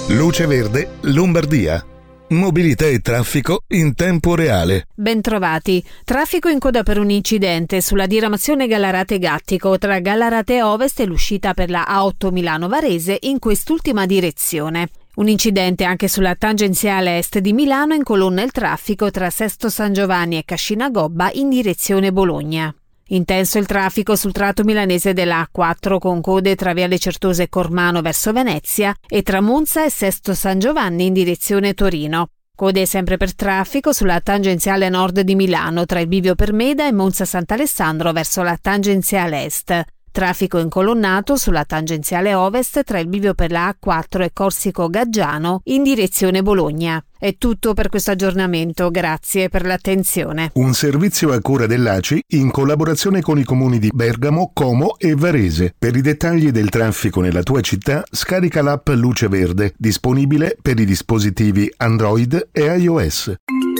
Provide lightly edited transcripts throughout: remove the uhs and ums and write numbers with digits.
Luce Verde, Lombardia. Mobilità e traffico in tempo reale. Bentrovati. Traffico in coda per un incidente sulla diramazione Gallarate-Gattico tra Gallarate Ovest e l'uscita per la A8 Milano-Varese in quest'ultima direzione. Un incidente anche sulla tangenziale est di Milano incolonna il traffico tra Sesto San Giovanni e Cascina Gobba in direzione Bologna. Intenso il traffico sul tratto milanese della A4 con code tra Viale Certosa e Cormano verso Venezia e tra Monza e Sesto San Giovanni in direzione Torino. Code sempre per traffico sulla tangenziale nord di Milano tra il bivio Permeda e Monza Sant'Alessandro verso la tangenziale est. Traffico incolonnato sulla tangenziale ovest tra il bivio per la A4 e Corsico Gaggiano in direzione Bologna. È tutto per questo aggiornamento, grazie per l'attenzione. Un servizio a cura dell'ACI in collaborazione con i comuni di Bergamo, Como e Varese. Per i dettagli del traffico nella tua città, scarica l'app Luce Verde, disponibile per i dispositivi Android e iOS.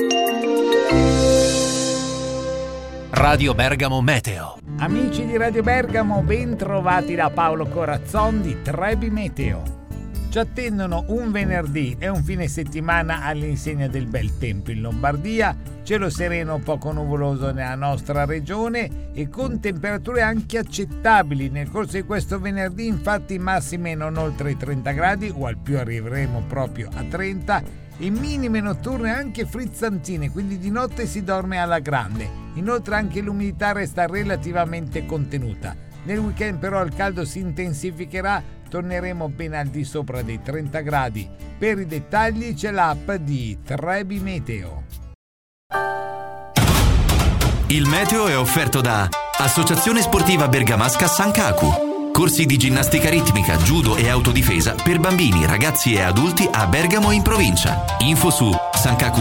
Radio Bergamo Meteo. Amici di Radio Bergamo, ben trovati da Paolo Corazzon di Trebi Meteo. Ci attendono un venerdì e un fine settimana all'insegna del bel tempo in Lombardia, cielo sereno poco nuvoloso nella nostra regione e con temperature anche accettabili. Nel corso di questo venerdì infatti massime non oltre i 30 gradi o al più arriveremo proprio a 30 e minime notturne anche frizzantine, quindi di notte si dorme alla grande. Inoltre anche l'umidità resta relativamente contenuta. Nel weekend però il caldo si intensificherà, torneremo ben al di sopra dei 30 gradi. Per i dettagli c'è l'app di Trebi Meteo. Il meteo è offerto da Associazione Sportiva Bergamasca Sankaku. Corsi di ginnastica ritmica, judo e autodifesa per bambini, ragazzi e adulti a Bergamo e in provincia. Info su sankaku